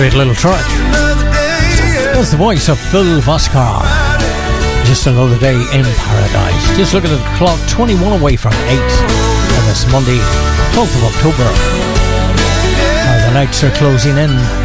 Great little track. That's the voice of Phil Voskar. Just another day in paradise. Just look at the clock, 21 away from 8 on this Monday, 12th of October. The nights are closing in.